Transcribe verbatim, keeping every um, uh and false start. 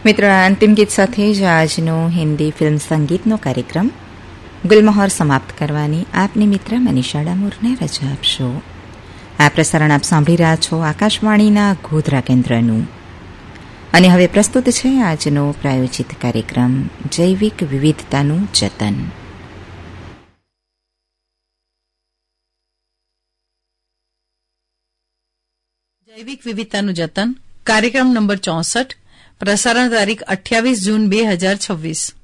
મિત્રો, અંતિમ ગીત સાથે જ આજનો હિન્દી ફિલ્મ સંગીતનો કાર્યક્રમ ગુલમહોર સમાપ્ત કરવાની આપની મિત્ર મનીષા ડામોરને રજા આપશો. આ પ્રસારણ આપ સાંભળી રહ્યા છો આકાશવાણીના ગોધરા કેન્દ્રનું. અને હવે પ્રસ્તુત છે આજનો પ્રાયોજિત કાર્યક્રમ જૈવિક વિવિધતાનું જતન. જૈવિક વિવિધતાનું જતન કાર્યક્રમ નંબર ચોસઠ, પ્રસારણ તારીખ અઠ્યાવીસ જૂન બે હજાર છવ્વીસ.